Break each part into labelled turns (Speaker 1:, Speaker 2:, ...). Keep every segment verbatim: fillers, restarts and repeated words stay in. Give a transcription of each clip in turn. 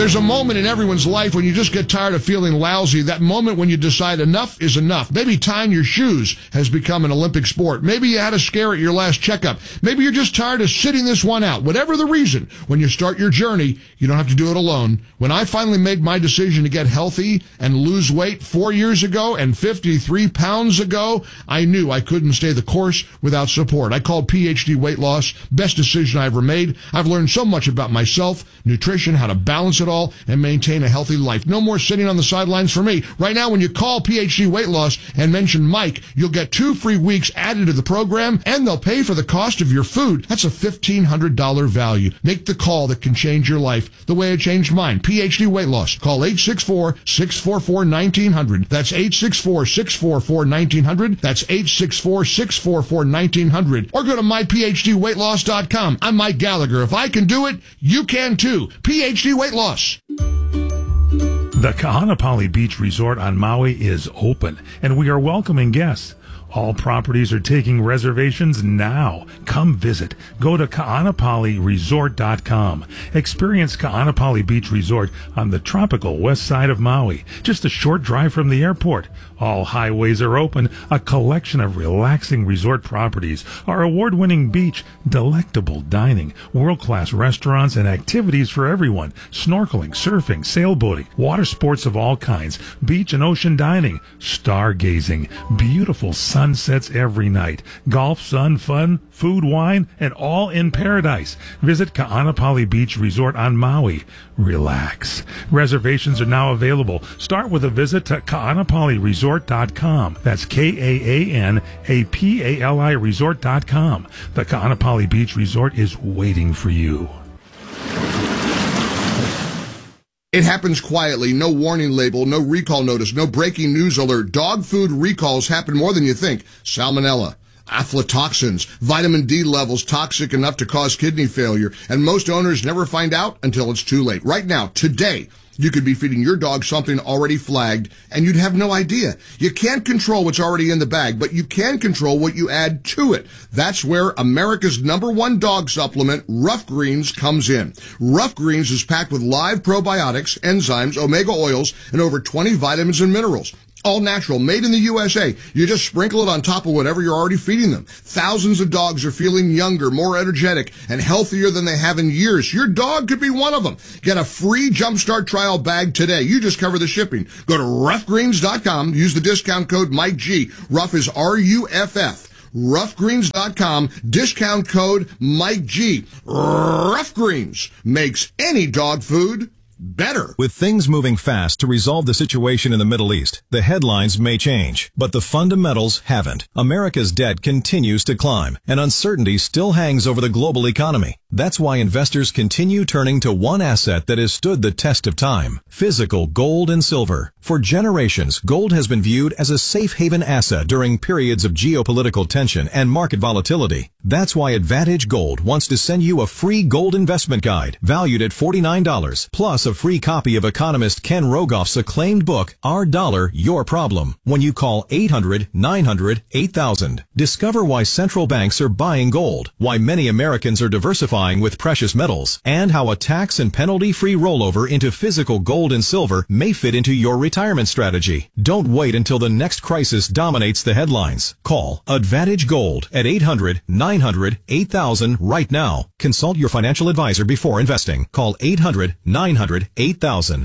Speaker 1: There's a moment in everyone's life when you just get tired of feeling lousy, that moment when you decide enough is enough. Maybe tying your shoes has become an Olympic sport. Maybe you had a scare at your last checkup. Maybe you're just tired of sitting this one out. Whatever the reason, when you start your journey, you don't have to do it alone. When I finally made my decision to get healthy and lose weight four years ago and fifty-three pounds ago, I knew I couldn't stay the course without support. I called P H D Weight Loss. Best decision I ever made. I've learned so much about myself, nutrition, how to balance it all, and maintain a healthy life. No more sitting on the sidelines for me. Right now, when you call P H D Weight Loss and mention Mike, you'll get two free weeks added to the program, and they'll pay for the cost of your food. That's a fifteen hundred dollars value. Make the call that can change your life the way it changed mine. P H D Weight Loss. Call eight six four, six four four, one nine zero zero. That's eight six four, six four four, one nine zero zero. That's eight six four, six four four, one nine zero zero. Or go to my p h d weight loss dot com. I'm Mike Gallagher. If I can do it, you can too. P H D Weight Loss.
Speaker 2: The Kahanapali Beach Resort on Maui is open, and we are welcoming guests. All properties are taking reservations now. Come visit. Go to kaanapali resort dot com. Experience Kaanapali Beach Resort on the tropical west side of Maui, just a short drive from the airport. All highways are open, a collection of relaxing resort properties, our award-winning beach, delectable dining, world-class restaurants, and activities for everyone. Snorkeling, surfing, sailboating, water sports of all kinds, beach and ocean dining, stargazing, beautiful sunsets every night, golf, sun, fun, food, wine, and all in paradise. Visit Kaanapali Beach Resort on Maui. Relax. Reservations are now available. Start with a visit to kaanapali resort dot com. That's K A A N A P A L I resort dot com. The Kaanapali Beach Resort is waiting for you.
Speaker 1: It happens quietly, no warning label, no recall notice, no breaking news alert. Dog food recalls happen more than you think. Salmonella, aflatoxins, vitamin D levels toxic enough to cause kidney failure, and most owners never find out until it's too late. Right now, today, you could be feeding your dog something already flagged, and you'd have no idea. You can't control what's already in the bag, but you can control what you add to it. That's where America's number one dog supplement, Rough Greens, comes in. Rough Greens is packed with live probiotics, enzymes, omega oils, and over twenty vitamins and minerals. All natural, made in the U S A. You just sprinkle it on top of whatever you're already feeding them. Thousands of dogs are feeling younger, more energetic, and healthier than they have in years. Your dog could be one of them. Get a free Jumpstart trial bag today. You just cover the shipping. Go to rough greens dot com. Use the discount code Mike G. Rough is R U F F. rough greens dot com. Discount code Mike G. Rough Greens makes any dog food better.
Speaker 3: With things moving fast to resolve the situation in the Middle East, the headlines may change, but the fundamentals haven't. America's debt continues to climb, and uncertainty still hangs over the global economy. That's why investors continue turning to one asset that has stood the test of time: physical gold and silver. For generations, gold has been viewed as a safe haven asset during periods of geopolitical tension and market volatility. That's why Advantage Gold wants to send you a free gold investment guide valued at forty-nine dollars, plus a free copy of economist Ken Rogoff's acclaimed book, Our Dollar, Your Problem, when you call eight hundred, nine hundred, eight thousand. Discover why central banks are buying gold, why many Americans are diversifying with precious metals, and how a tax and penalty-free rollover into physical gold and silver may fit into your retirement strategy. Don't wait until the next crisis dominates the headlines. Call Advantage Gold at eight hundred, nine hundred, eight thousand right now. Consult your financial advisor before investing. Call eight hundred, nine hundred, eight thousand.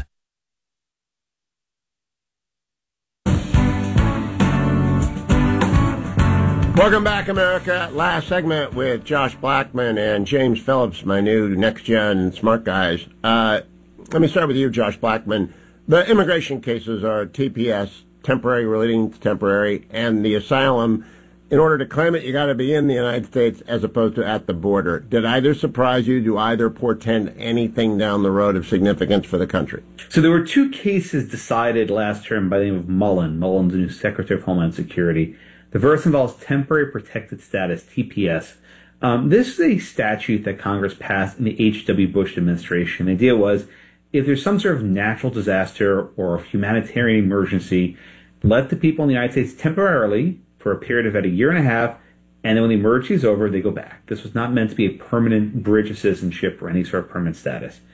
Speaker 4: Welcome back, America. Last segment with Josh Blackman and James Phillips, my new next-gen smart guys. Uh, let me start with you, Josh Blackman. The immigration cases are T P S, temporary relating to temporary, and the asylum. In order to claim it, you got to be in the United States as opposed to at the border. Did either surprise you? Do either portend anything down the road of significance for the country?
Speaker 5: So there were two cases decided last term by the name of Mullen. Mullen's the new Secretary of Homeland Security. The first involves temporary protected status, T P S. Um, this is a statute that Congress passed in the H W. Bush administration. The idea was, if there's some sort of natural disaster or humanitarian emergency, let the people in the United States temporarily, for a period of about a year and a half, and then when the emergency is over, they go back. This was not meant to be a permanent bridge of citizenship or any sort of permanent status.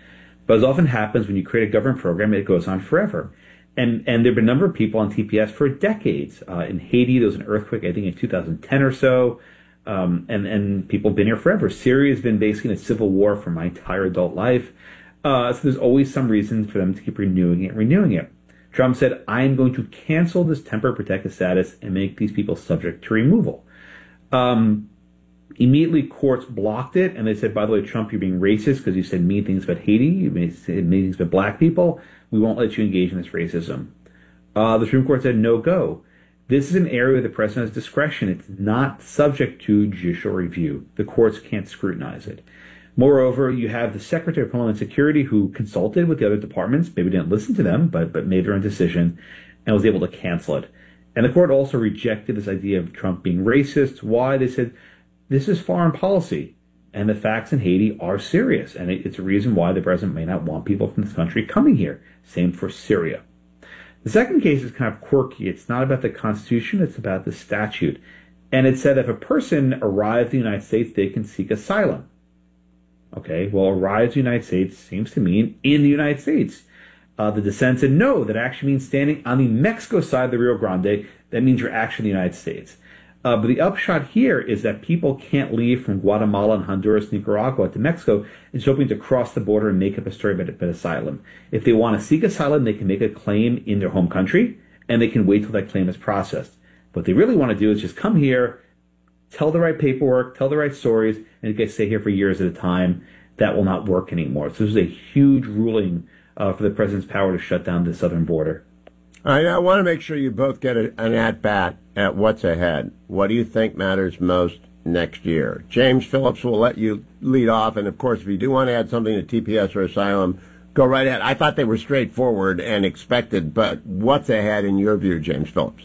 Speaker 5: But as often happens when you create a government program, it goes on forever. And and there have been a number of people on T P S for decades. Uh, in Haiti, there was an earthquake, I think, in two thousand ten or so. Um, and, and people have been here forever. Syria has been basically in a civil war for my entire adult life. Uh, so there's always some reason for them to keep renewing it and renewing it. Trump said, I am going to cancel this temporary protected status and make these people subject to removal. Um, immediately, courts blocked it, and they said, by the way, Trump, you're being racist because you said mean things about Haiti, you said mean things about black people. We won't let you engage in this racism. Uh, the Supreme Court said, no go. This is an area where the president has discretion. It's not subject to judicial review. The courts can't scrutinize it. Moreover, you have the Secretary of Homeland Security who consulted with the other departments, maybe didn't listen to them, but but made their own decision and was able to cancel it. And the court also rejected this idea of Trump being racist. Why? They said, this is foreign policy, and the facts in Haiti are serious, and it, it's a reason why the president may not want people from this country coming here. Same for Syria. The second case is kind of quirky. It's not about the Constitution, it's about the statute. And it said if a person arrives in the United States, they can seek asylum. Okay, well, arrives in the United States seems to mean in the United States. Uh, the dissent said no, that actually means standing on the Mexico side of the Rio Grande. That means you're actually in the United States. Uh, but the upshot here is that people can't leave from Guatemala and Honduras, Nicaragua to Mexico and just hoping to cross the border and make up a story about, about asylum. If they want to seek asylum, they can make a claim in their home country, and they can wait till that claim is processed. What they really want to do is just come here, tell the right paperwork, tell the right stories, and get stay here for years at a time. That will not work anymore. So this is a huge ruling uh, for the president's power to shut down the southern border.
Speaker 4: All right, I want to make sure you both get a, an at-bat at what's ahead. What do you think matters most next year? James Phillips will let you lead off, and of course, if you do want to add something to T P S or asylum, go right ahead. I thought they were straightforward and expected, but what's ahead in your view, James Phillips?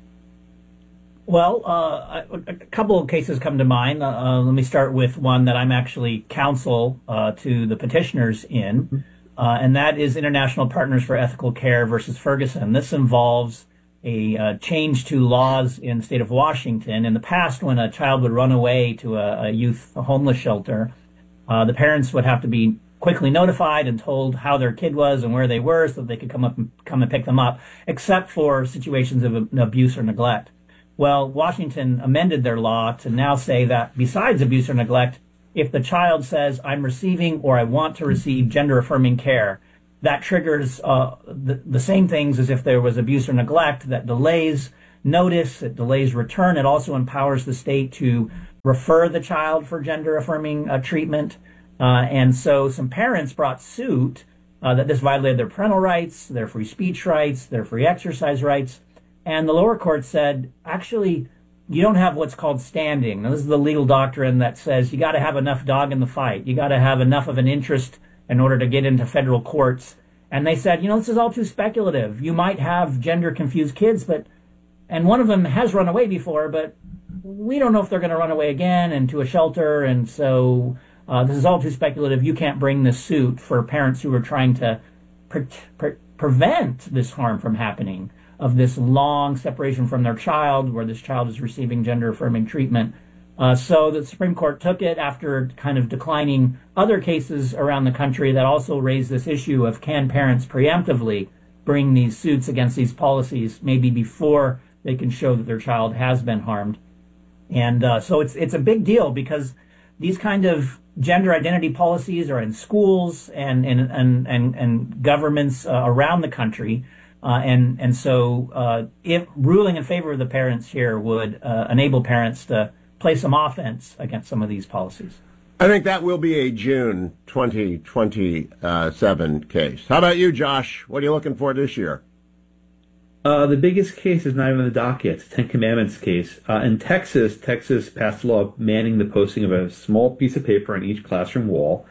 Speaker 6: Well, uh, a couple of cases come to mind. Uh, let me start with one that I'm actually counsel uh, to the petitioners in. Uh, and that is International Partners for Ethical Care versus Ferguson. This involves a uh, change to laws in the state of Washington. In the past, when a child would run away to a, a youth homeless shelter, uh, the parents would have to be quickly notified and told how their kid was and where they were so that they could come up and come and pick them up, except for situations of abuse or neglect. Well, Washington amended their law to now say that besides abuse or neglect, if the child says, I'm receiving or I want to receive gender-affirming care, that triggers uh, the, the same things as if there was abuse or neglect that delays notice, it delays return. It also empowers the state to refer the child for gender-affirming uh, treatment. Uh, and so some parents brought suit uh, that this violated their parental rights, their free speech rights, their free exercise rights. And the lower court said, actually, you don't have what's called standing. Now, this is the legal doctrine that says you got to have enough dog in the fight. You got to have enough of an interest in order to get into federal courts. And they said, you know, this is all too speculative. You might have gender-confused kids, but, and one of them has run away before, but we don't know if they're going to run away again and to a shelter. And so uh, this is all too speculative. You can't bring this suit for parents who are trying to pre- pre- prevent this harm from happening, of this long separation from their child where this child is receiving gender-affirming treatment. Uh, so the Supreme Court took it after kind of declining other cases around the country that also raised this issue of can parents preemptively bring these suits against these policies maybe before they can show that their child has been harmed. And uh, so it's it's a big deal because these kind of gender identity policies are in schools and, and, and, and, and governments uh, around the country. Uh, and and so uh, if ruling in favor of the parents here would uh, enable parents to play some offense against some of these policies.
Speaker 4: I think that will be a June twenty twenty-seven case. How about you, Josh? What are you looking for this year?
Speaker 5: Uh, the biggest case is not even the docket. It's the Ten Commandments case. Uh, in Texas, Texas passed a law banning the posting of a small piece of paper on each classroom wall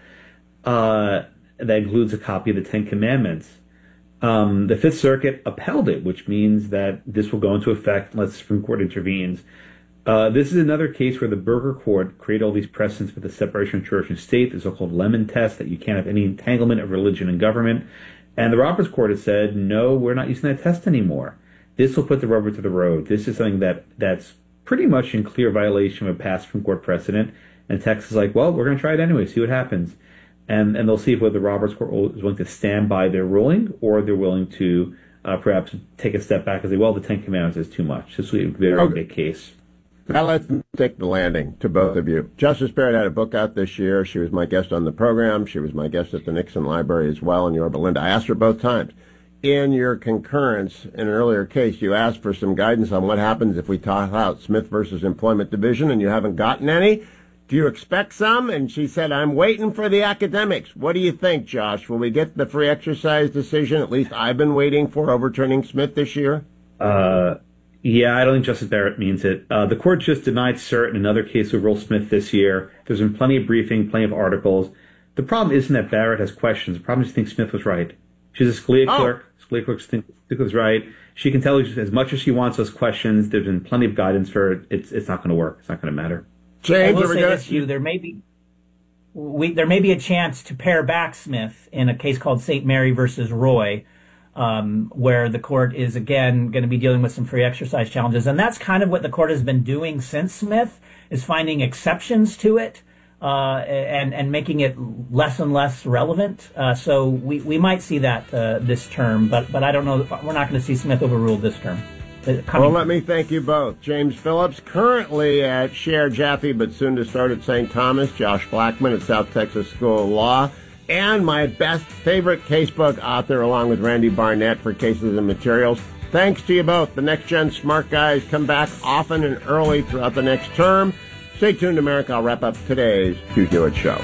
Speaker 5: uh, that includes a copy of the Ten Commandments. Um, the Fifth Circuit upheld it, which means that this will go into effect unless the Supreme Court intervenes. Uh, this is another case where the Berger Court created all these precedents with the separation of church and state, the so-called Lemon test, that you can't have any entanglement of religion and government. And the Roberts Court has said, no, we're not using that test anymore. This will put the rubber to the road. This is something that that's pretty much in clear violation of a past Supreme Court precedent. And Texas is like, well, we're going to try it anyway, see what happens. and, and they'll see if whether the Roberts Court is willing to stand by their ruling or they're willing to uh, perhaps take a step back and say, well, the Ten Commandments is too much. This will be a very
Speaker 4: okay.
Speaker 5: big case.
Speaker 4: Now let's take the landing to both of you. Justice Barrett had a book out this year. She was my guest on the program. She was my guest at the Nixon Library as well in Yorba Linda. I asked her both times. In your concurrence in an earlier case, you asked for some guidance on what happens if we toss out Smith versus Employment Division, and you haven't gotten any. Do you expect some? And she said, I'm waiting for the academics. What do you think, Josh? Will we get the free exercise decision, at least I've been waiting for, overturning Smith this year?
Speaker 5: Uh... Yeah, I don't think Justice Barrett means it. Uh, the court just denied cert in another case of Earl Smith this year. There's been plenty of briefing, plenty of articles. The problem isn't that Barrett has questions. The problem is she thinks Smith was right. She's a Scalia
Speaker 4: oh. clerk.
Speaker 5: Scalia clerk thinks Smith was right. She can tell you as much as she wants those questions. There's been plenty of guidance for it. It's, it's not going to work. It's not going to matter.
Speaker 4: James,
Speaker 6: I will say
Speaker 4: gonna...
Speaker 6: this to you. There may be, we, there may be a chance to pare back Smith in a case called Saint Mary versus Roy, Um, where the court is, again, going to be dealing with some free exercise challenges. And that's kind of what the court has been doing since Smith, is finding exceptions to it uh, and, and making it less and less relevant. Uh, so we, we might see that uh, this term, but, but I don't know. We're not going to see Smith overruled this term.
Speaker 4: Well, let me thank you both. James Phillips, currently at Cher Jaffe, but soon to start at Saint Thomas. Josh Blackman at South Texas School of Law. And my best favorite casebook author, along with Randy Barnett for Cases and Materials. Thanks to you both. The Next Gen Smart Guys come back often and early throughout the next term. Stay tuned, America. I'll wrap up today's Hugh Hewitt Show.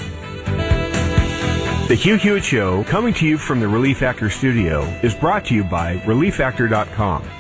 Speaker 7: The Hugh Hewitt Show, coming to you from the Relief Factor studio, is brought to you by relief factor dot com.